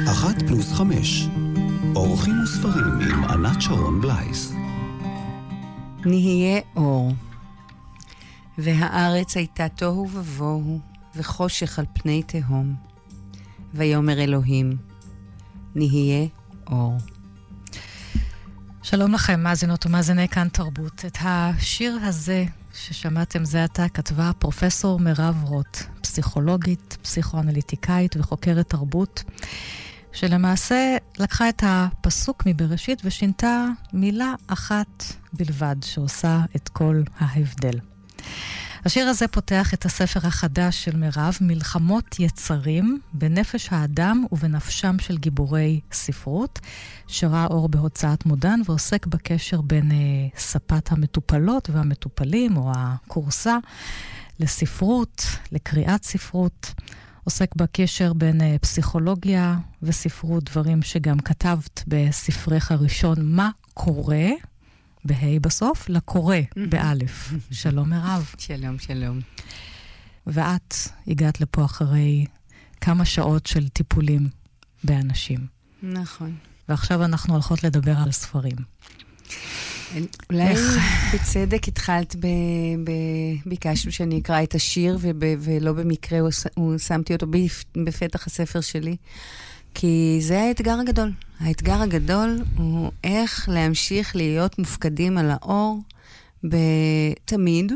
1+5 אורחים וספרים עם ענת שרון בלייס. נהיה אור, והארץ הייתה תוהו ובוהו, וחושך על פני תהום. ויאמר אלוהים, נהיה אור. שלום לכם, מאזינות ומאזיני כאן תרבות. את השיר הזה ששמעתם זה עתה כתבה פרופסור מירב רוט, פסיכולוגית, פסיכואנליטיקאית וחוקרת תרבות, שלמעשה לקחה את הפסוק מבראשית ושינתה מילה אחת בלבד שעושה את כל ההבדל. השיר הזה פותח את הספר החדש של מירב, מלחמות יצרים בנפש האדם ובנפשם של גיבורי ספרות, שראה אור בהוצאת מודן ועוסק בקשר בין ספת המטופלות והמטופלים או הקורסה לספרות, לקריאת ספרות. עוסק בקשר בין פסיכולוגיה וספרות, דברים שגם כתבת בספרך הראשון, מה קורה בהי בסוף, לקורא באלף. שלום מירב. שלום, שלום. ואת הגעת לפה אחרי כמה שעות של טיפולים באנשים. נכון. ועכשיו אנחנו הולכות לדבר על ספרים. אולי בצדק התחלת ביקשנו שאני אקרא את השיר, ולא במקרה שמתי אותו בפתח הספר שלי. כי זה האתגר הגדול. האתגר הגדול הוא איך להמשיך להיות מופקדים על האור בתמיד,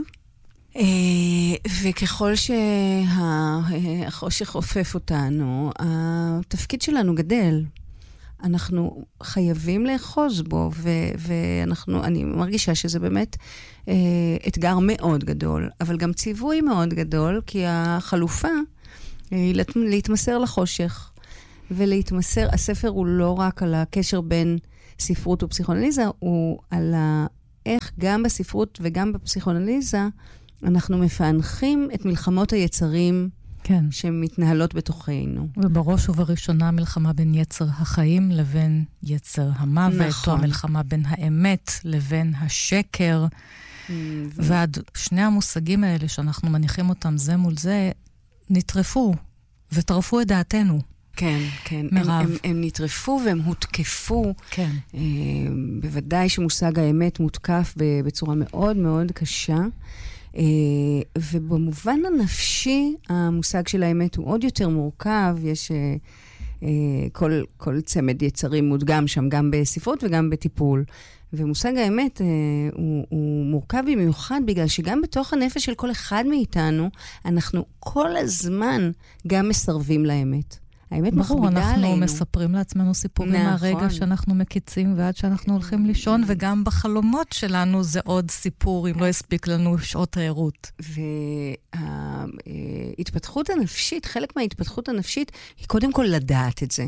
וככל שהחושך עופף אותנו, התפקיד שלנו גדל. אנחנו חייבים לאחוז בו, אני מרגישה שזה באמת אתגר מאוד גדול, אבל גם ציווי מאוד גדול, כי החלופה היא להתמסר לחושך. ולהתמסר, הספר הוא לא רק על הקשר בין ספרות ופסיכואנליזה, הוא על איך גם בספרות וגם בפסיכואנליזה אנחנו מפענחים את מלחמות היצרים, כן, שמתנהלות בתוכנו. ובראש ובראשונה מלחמה בין יצר החיים לבין יצר המוות, נכון. או המלחמה בין האמת לבין השקר. ועד שני המושגים האלה שאנחנו מניחים אותם זה מול זה, נטרפו וטרפו את דעתנו. כן, כן. הם נטרפו והם הותקפו. כן. בוודאי שמושג האמת מותקף בצורה מאוד מאוד קשה. ובמובן הנפשי, המושג של האמת הוא עוד יותר מורכב. יש כל צמד יצרים מודגם שם, גם בספרות וגם בטיפול. ומושג האמת הוא מורכב במיוחד, בגלל שגם בתוך הנפש של כל אחד מאיתנו, אנחנו כל הזמן גם מסרבים לאמת. האמת מכבידה עלינו. אנחנו מספרים לעצמנו סיפורים מהרגע שאנחנו מקיצים ועד שאנחנו הולכים לישון, וגם בחלומות שלנו זה עוד סיפור, אם לא הספיק לנו שעות הערות. וההתפתחות הנפשית, חלק מההתפתחות הנפשית, היא קודם כל לדעת את זה.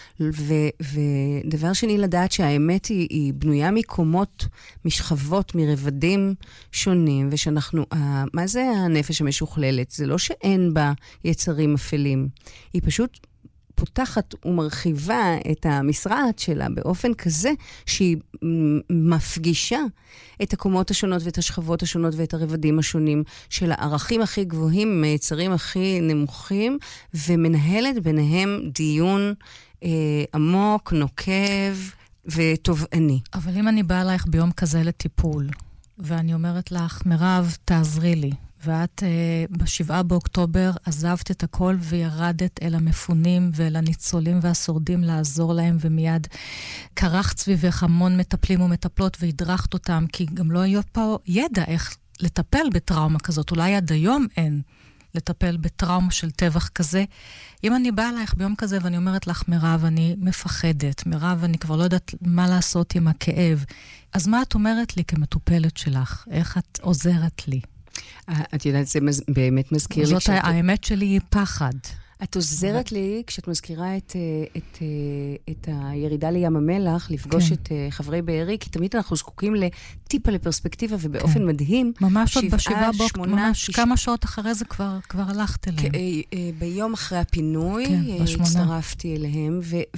ודבר שני, לדעת שהאמת היא בנויה מקומות, משכבות, מרבדים שונים, ושאנחנו, מה זה הנפש המשוכללת? זה לא שאין בה יצרים אפלים. היא פשוט פותחת ומרחיבה את המשרד שלה באופן כזה שהיא מפגישה את הקומות השונות ואת השכבות השונות ואת הרבדים השונים של הערכים הכי גבוהים, מהיצרים הכי נמוכים, ומנהלת ביניהם דיון עמוק, נוקב ותובעני. אבל אם אני באה אלייך ביום כזה לטיפול, ואני אומרת לך, מירב, תעזרי לי, ואת ב7 באוקטובר עזבת את הכל וירדת אל המפונים ואל הניצולים והשורדים לעזור להם, ומיד קרחת סביבך המון מטפלים ומטפלות והדרכת אותם, כי גם לא היה פה ידע איך לטפל בטראומה כזאת. אולי עד היום אין לטפל בטראומה של טבח כזה. אם אני באה אלייך ביום כזה ואני אומרת לך, מירב, אני מפחדת, מירב, אני כבר לא יודעת מה לעשות עם הכאב, אז מה את אומרת לי כמטופלת שלך? איך את עוזרת לי? את יודעת, זה באמת מזכיר לי... זאת האמת שלי היא פחד. את עוזרת לי כשאת מזכירה את הירידה לים המלח, לפגוש את חברי בארי, כי תמיד אנחנו זקוקים לטיפה לפרספקטיבה, ובאופן מדהים, ממש עוד ב7 באוקטובר, ממש כמה שעות אחרי זה כבר הלכת אליהם. ביום אחרי הפינוי, הצטרפתי אליהם,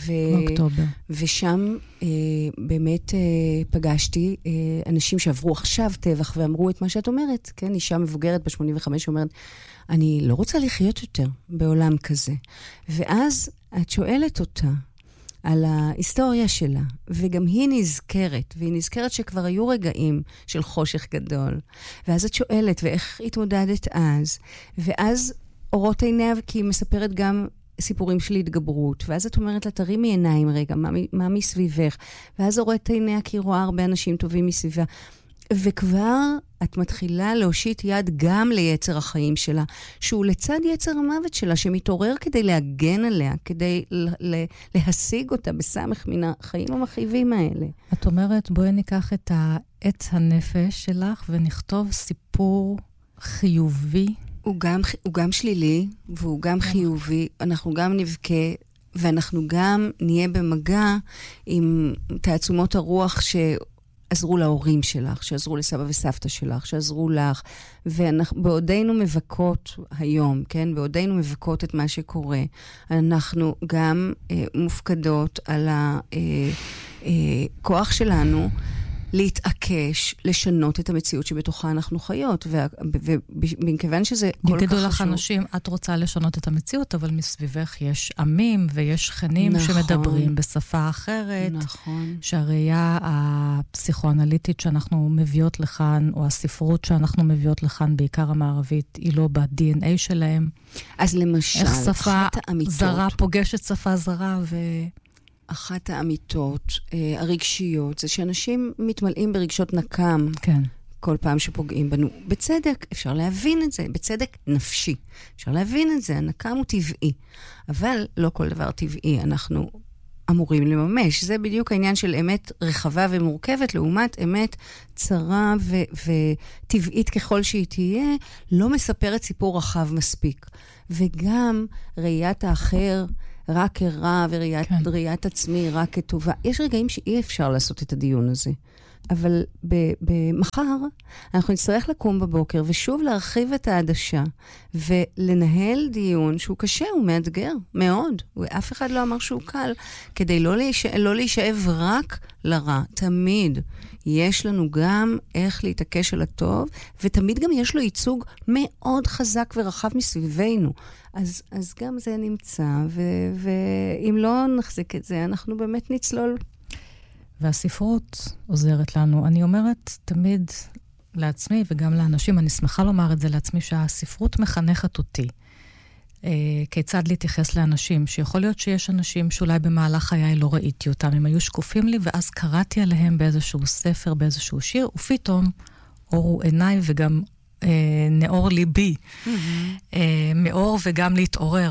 ושם באמת פגשתי אנשים שעברו עכשיו טבח, ואמרו את מה שאת אומרת, כן, אישה מבוגרת ב85 אומרת, אני לא רוצה לחיות יותר בעולם כזה. ואז את שואלת אותה, על ההיסטוריה שלה, וגם היא נזכרת, והיא נזכרת שכבר היו רגעים של חושך גדול. ואז את שואלת, ואיך התמודדת אז? ואז אורות עיניה, כי היא מספרת גם סיפורים של התגברות, ואז את אומרת לה, תרימי עיניים רגע, מה מסביבך? ואז אורות עיניה, כי היא רואה הרבה אנשים טובים מסביבה. וכבר את מתחילה להושיט יד גם ליצר החיים שלה, שהוא לצד יצר המוות שלה, שמתעורר כדי להגן עליה, כדי להשיג אותה בסמך מן החיים המכאיבים האלה. את אומרת, בואי ניקח את עץ הנפש שלך ונכתוב סיפור חיובי. הוא גם שלילי, והוא גם חיובי. אנחנו גם נבכה, ואנחנו גם נהיה במגע עם תעצומות הרוח שעזרו להורים שלך, שעזרו לסבא וסבתא שלך, שעזרו לך. ובעודנו מבכות היום, כן? בעודנו מבכות את מה שקורה. אנחנו גם מופקדות על הכוח שלנו, להתעקש, לשנות את המציאות שבתוכה אנחנו חיות, ומכיוון שזה כל כך חשוב. יגידו לך אנשים, את רוצה לשנות את המציאות, אבל מסביבך יש עמים ויש שכנים שמדברים בשפה אחרת. נכון. שהראייה הפסיכואנליטית שאנחנו מביאות לכאן, או הספרות שאנחנו מביאות לכאן, בעיקר המערבית, היא לא ב-DNA שלהם. אז למשל, איך שפה זרה פוגשת שפה זרה אחת האמיתות הרגשיות, זה שאנשים מתמלאים ברגשות נקם. כן. כל פעם שפוגעים בנו. בצדק, אפשר להבין את זה, בצדק נפשי. אפשר להבין את זה, הנקם הוא טבעי. אבל לא כל דבר טבעי, אנחנו אמורים לממש. זה בדיוק העניין של אמת רחבה ומורכבת, לעומת אמת צרה וטבעית ככל שהיא תהיה, לא מספרת סיפור רחב מספיק. וגם ראיית האחר, רק כרע וראיית עצמי רק כטובה. יש רגעים שאי אפשר לעשות את הדיון הזה. אבל במחר אנחנו נצטרך לקום בבוקר ושוב להרחיב את העדשה ולנהל דיון שהוא קשה, הוא מאתגר מאוד. ואף אחד לא אמר שהוא קל, כדי לא להישאב רק לרע. תמיד יש לנו גם איך להתעקש על הטוב, ותמיד גם יש לו ייצוג מאוד חזק ורחב מסביבנו. אז גם זה נמצא, ואם לא נחזיק את זה, אנחנו באמת נצלול. והספרות עוזרת לנו. אני אומרת תמיד לעצמי וגם לאנשים, אני שמחה לומר את זה לעצמי, שהספרות מחנכת אותי. כיצד להתייחס לאנשים, שיכול להיות שיש אנשים שאולי במהלך חיי לא ראיתי אותם, הם היו שקופים לי, ואז קראתי עליהם באיזשהו ספר, באיזשהו שיר, ופתאום אורו עיניי וגם נאור ליבי, מאור וגם להתעורר,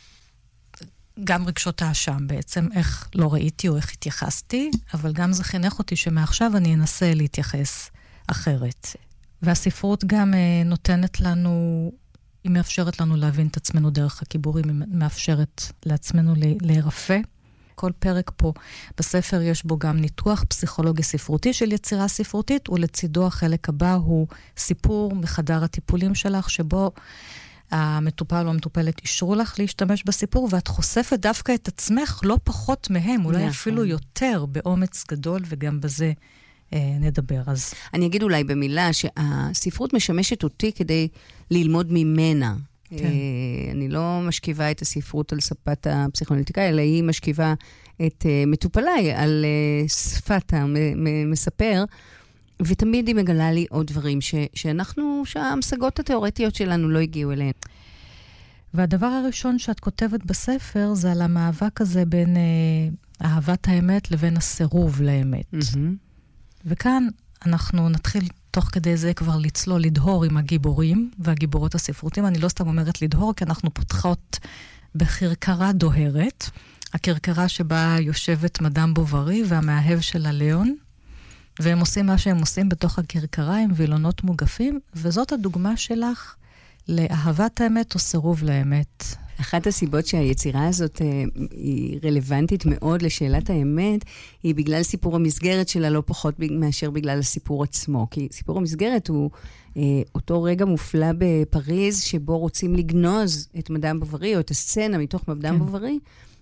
וגם רגשות האשם בעצם, איך לא ראיתי או איך התייחסתי, אבל גם זה חינך אותי שמעכשיו אני אנסה להתייחס אחרת. והספרות גם נותנת לנו, היא מאפשרת לנו להבין את עצמנו דרך הכיבורים, היא מאפשרת לעצמנו להירפא. כל פרק פה בספר יש בו גם ניתוח פסיכולוגי ספרותי של יצירה ספרותית, ולצידו החלק הבא הוא סיפור מחדר הטיפולים שלך, שבו המטופל או המטופלת אישרו לך להשתמש בסיפור, ואת חושפת דווקא את עצמך לא פחות מהם, אולי אפילו יותר, באומץ גדול, וגם בזה נדבר. אז אני אגיד אולי במילה שהספרות משמשת אותי כדי ללמוד ממנה. כן. אני לא משכיבה את הספרות על ספת הפסיכואנליטיקאי, אלא היא משכיבה את מטופליי על שפת המספר, ותמיד היא מגלה לי עוד דברים שהמשגות התיאורטיות שלנו לא הגיעו אליהן. והדבר הראשון שאת כותבת בספר זה על המאבק הזה בין אהבת האמת לבין הסירוב לאמת. וכאן אנחנו נתחיל תוך כדי זה כבר לצלול, לדהור עם הגיבורים והגיבורות הספרותיים. אני לא סתם אומרת לדהור, כי אנחנו פותחות בכרכרה דוהרת. הכרכרה שבה יושבת מדאם בוברי והמאהב שלה ליאון, והם עושים מה שהם עושים בתוך הכרכרה עם וילונות מוגפים, וזאת הדוגמה שלך לאהבת האמת או סירוב לאמת. אחת הסיבות שהיצירה הזאת היא רלוונטית מאוד לשאלת האמת, היא בגלל סיפור המסגרת שלה, לא פחות מאשר בגלל הסיפור עצמו. כי סיפור המסגרת הוא אותו רגע מופלא בפריז, שבו רוצים לגנוז את מדאם בוברי, או את הסצנה מתוך מדאם בוברי,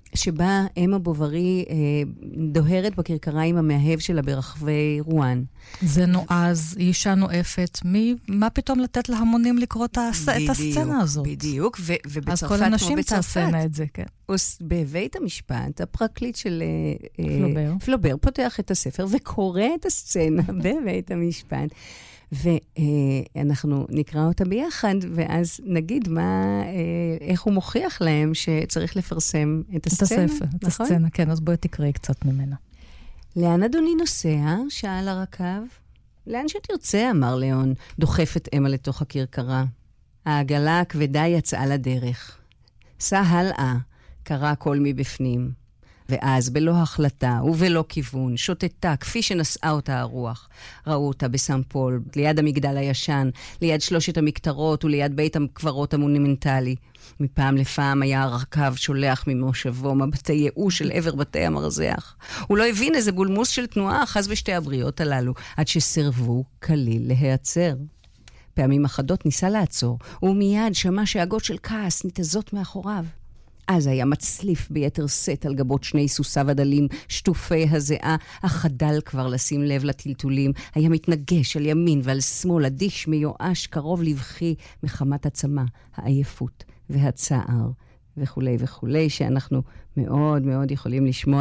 שבה אמה בוברי דוהרת בכרכרה עם המאהב שלה ברחבי רואן. זה נועז, היא אישה נואפת. מה פתאום לתת להמונים לקרוא את הסצנה הזאת? בדיוק, ובצרפת אז כל הנשים תעשינה את זה, כן. בבית המשפט, הפרקליט של פלובר. פלובר פותח את הספר וקורא את הסצנה בבית המשפט. ואנחנו נקרא אותה ביחד, ואז נגיד איך הוא מוכיח להם שצריך לפרסם את הסצנה. את הספר, את הסצנה, כן, אז בואי תקראי קצת ממנה. לאן אדוני נוסע? שאל הרקב. לאן שתרצה, אמר ליאון, דוחף את אמה לתוך הכרכרה. העגלה הכבדה יצאה לדרך. סע הלאה, קרא קול מבפנים. ואז בלא החלטה ובלא כיוון, שוטטה כפי שנשאה אותה הרוח. ראו אותה בסן פול, ליד המגדל הישן, ליד 3 המקטרות וליד בית הקברות המונומנטלי. מפעם לפעם היה הרכב שולח ממושבו מבטי ייאוש של עבר בתי המרזח. הוא לא הבין איזה בולמוס של תנועה אחז בשתי הבריות הללו, עד שסרבו כליל להיעצר. פעמים אחדות ניסה לעצור, ומיד שמע שאגות של כעס ניתזות מאחוריו. אז היה מצליף ביתר סט על גבות 2 סוסיו הדלים, שטופי הזיעה, אך חדל כבר לשים לב לטלטולים, היה מתנגש על ימין ועל שמאל, אדיש מיואש קרוב לבכי מחמת עצמה, העייפות והצער וכו' וכו', שאנחנו מאוד מאוד יכולים לשמוע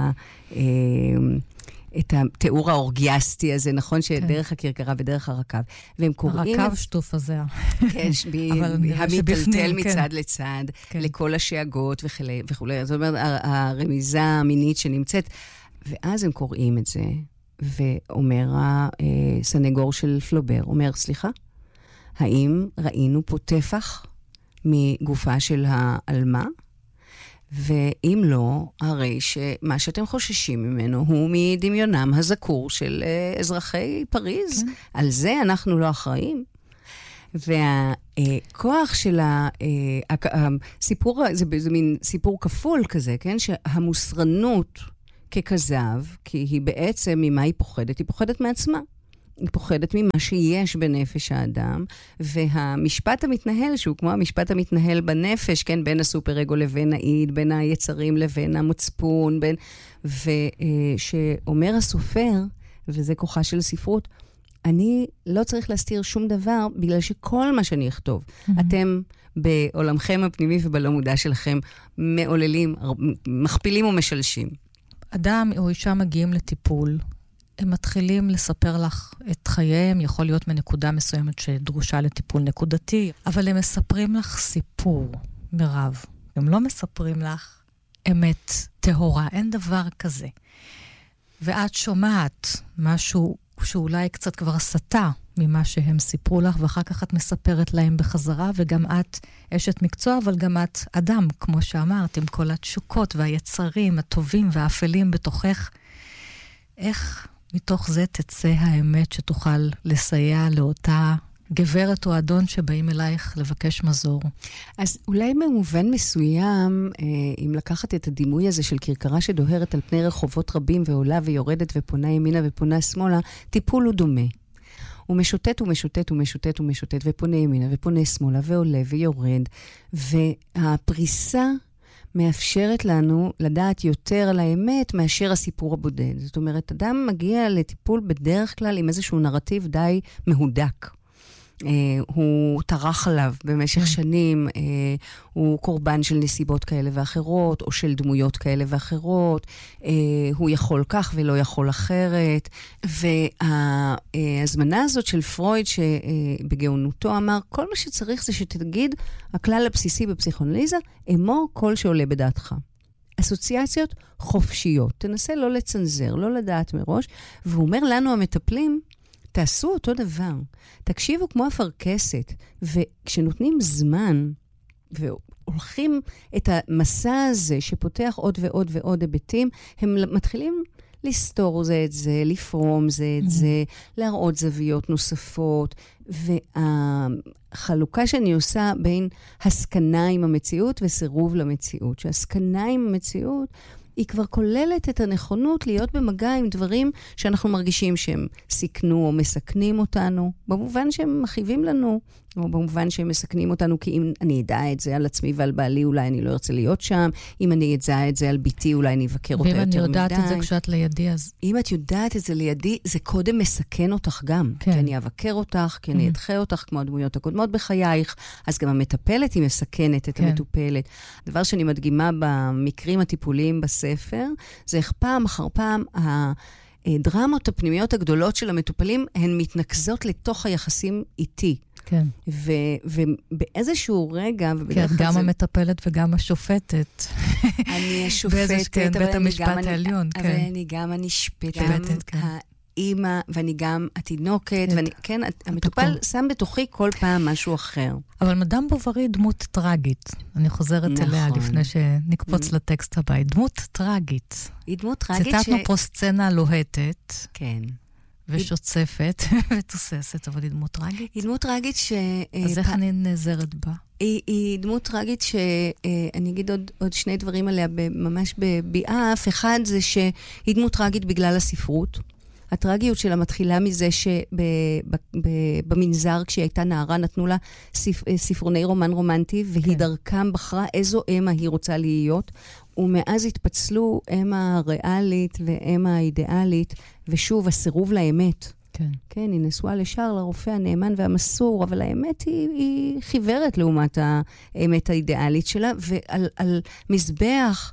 את התיאור האורגיאסטי הזה, נכון? שדרך הכרכרה ודרך הרקב. והם קוראים... הרקב שטוף הזה. כן, המיטלטל מצד לצד, לכל השאגות וכו'. זאת אומרת, הרמיזה המינית שנמצאת. ואז הם קוראים את זה, ואומר הסנגור של פלובר, אומר, סליחה, האם ראינו פה טפח מגופה של האלמה? ואם לא, הרי שמה שאתם חוששים ממנו הוא מדמיונם הזכור של אזרחי פריז. כן. על זה אנחנו לא אחראים. והכוח של הסיפור, זה מין סיפור כפול כזה, כן? שהמוסרנות ככזב, כי היא בעצם ממה היא פוחדת? היא פוחדת מעצמה. היא פוחדת ממה שיש בנפש האדם, והמשפט המתנהל, שהוא כמו המשפט המתנהל בנפש, כן, בין הסופר-אגו לבין האיד, בין היצרים לבין המצפון, ושאומר הסופר, וזה כוחה של הספרות, אני לא צריך להסתיר שום דבר, בגלל שכל מה שאני אכתוב, אתם בעולמכם הפנימי ובלא מודע שלכם, מעוללים, מכפילים ומשלשים. אדם או אישה מגיעים לטיפול, הם מתחילים לספר לך את חייהם, יכול להיות מנקודה מסוימת שדרושה לטיפול נקודתי, אבל הם מספרים לך סיפור, מירב. הם לא מספרים לך אמת טהורה, אין דבר כזה. ואת שומעת משהו שאולי קצת כבר סתה ממה שהם סיפרו לך, ואחר כך את מספרת להם בחזרה, וגם את אשת מקצוע, אבל גם את אדם, כמו שאמרת, עם כל התשוקות והיצרים הטובים והאפלים בתוכך. איך מתוך זה תצא האמת שתוכל לסייע לאותה גברת או אדון שבאים אלייך לבקש מזור? אז אולי במובן מסוים, אם לקחת את הדימוי הזה של כרכרה שדוהרת על פני רחובות רבים ועולה ויורדת ופונה ימינה ופונה שמאלה, טיפול הוא דומה. הוא משוטט ומשוטט ומשוטט ומשוטט ופונה ימינה ופונה שמאלה ועולה ויורד, והפריסה מאפשרת לנו לדעת יותר על האמת מאשר הסיפור הבודד. זאת אומרת, אדם מגיע לטיפול בדרך כלל עם איזשהו נרטיב די מהודק. הוא טרח עליו במשך שנים, הוא קורבן של נסיבות כאלה ואחרות, או של דמויות כאלה ואחרות, הוא יכול כך ולא יכול אחרת, וההזמנה הזאת של פרויד שבגאונותו אמר, כל מה שצריך זה שתגיד, הכלל הבסיסי בפסיכואנליזה, אמור כל שעולה בדעתך. אסוציאציות חופשיות, תנסה לא לצנזר, לא לדעת מראש, והוא אומר לנו המטפלים, תעשו אותו דבר. תקשיבו כמו אפרכסת, וכשנותנים זמן, והולכים את המסע הזה שפותח עוד ועוד ועוד היבטים, הם מתחילים לסתור זה את זה, לפרום זה את זה, להראות זוויות נוספות, והחלוקה שאני עושה בין הסכנה עם המציאות וסירוב למציאות, שהסכנה עם המציאות היא כבר כוללת את הנכונות להיות במגע עם דברים שאנחנו מרגישים שהם סיכנו או מסכנים אותנו, במובן שהם מכאיבים לנו, או במובן שהם מסכנים אותנו, כי אם אני אדע את זה על עצמי ועל בעלי, אולי אני לא ארצה להיות שם, אם אני אדע את זה על ביתי, אולי אני אבקר אותה יותר מדי. ואם אני יודעת את זה כשאת לידי, אז... אם את יודעת את זה לידי, זה קודם מסכן אותך גם. כן. כי אני אבקר אותך, כי אני אדחה אותך, כמו הדמויות הקודמות בחייך, אז גם המטפלת היא מסכנת את המטופלת. הדבר שאני מדגימה במקרים הטיפוליים בספר, זה איך פעם אחר פעם הדרמות הפנימיות הגדולות של המטופלים, הן מתנקזות לתוך היחסים איתי. כן. ובאיזשהו רגע... כן, גם המטפלת וגם השופטת. אני השופטת, כן, בית המשפט העליון, כן. אבל אני גם הנשפטת, האמא, ואני גם התינוקת, כן, המטופל שם בתוכי כל פעם משהו אחר. אבל מדאם בוברי היא דמות טרגית. אני חוזרת אליה לפני שנקפוץ לטקסט הבא. היא דמות טרגית. היא דמות טרגית ציטטנו פה סצנה לוהטת. כן. ושוצפת ותוססת, אבל היא דמות טרגית. היא דמות טרגית אז איך אני נעזרת בה? היא דמות טרגית שאני אגיד עוד שני דברים עליה ממש בביעף. אחד זה שהיא דמות טרגית בגלל הספרות. הטרגיות שלה מתחילה מזה שבמנזר, כשהיא הייתה נערה, נתנו לה ספרוני רומן רומנטי, והיא דרכם בחרה איזו אמה היא רוצה להיות, ומאז התפצלו אמה הריאלית ואמה האידיאלית, ושוב, הסירוב לאמת. כן. כן, היא נשואה לשאר, לרופא הנאמן והמסור, אבל האמת היא חיוורת לעומת האמת האידיאלית שלה, ועל מזבח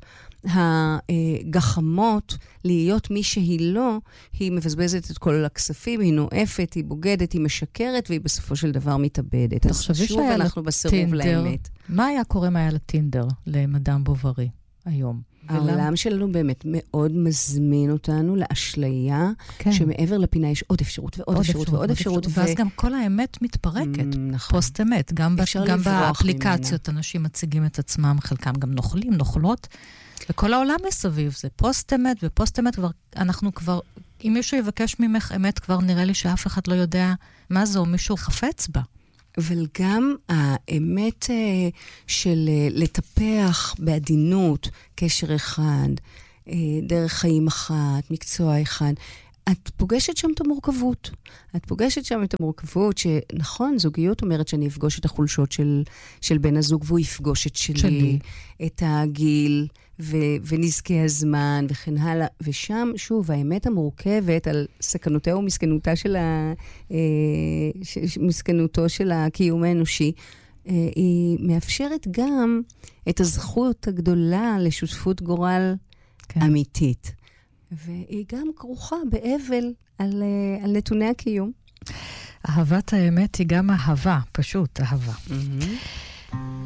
הגחמות להיות מי שהיא לא, היא מבזבזת את כל הכספים, היא נואפת, היא בוגדת, היא משקרת, והיא בסופו של דבר מתאבדת. אז שוב אנחנו בסירוב לאמת. מה היה קורה אם היה לטינדר למדאם בוברי היום? העולם שלנו באמת מאוד מזמין אותנו לאשליה, שמעבר לפינה יש עוד אפשרות ועוד אפשרות ועוד אפשרות. ואז גם כל האמת מתפרקת, פוסט אמת. גם באפליקציות אנשים מציגים את עצמם, חלקם גם נוכלים, נוכלות, וכל העולם מסביב זה פוסט אמת, ופוסט אמת אנחנו כבר, אם מישהו יבקש ממך אמת, כבר נראה לי שאף אחד לא יודע מה זה, או מישהו חפץ בה. אבל גם האמת של לטפח בעדינות, קשר אחד, דרך חיים אחת, מקצוע אחד, את פוגשת שם את המורכבות. את פוגשת שם את המורכבות שנכון, זוגיות אומרת שאני אפגוש את החולשות של בן הזוג, והוא יפגוש את שלי. את הגיל ונזקי הזמן וכן הלאה. ושם, שוב, האמת המורכבת על סכנותיה ומסכנותו של הקיום האנושי, היא מאפשרת גם את הזכות הגדולה לשותפות גורל אמיתית. והיא גם כרוכה באבל על נתוני הקיום. אהבת האמת היא גם אהבה, פשוט אהבה.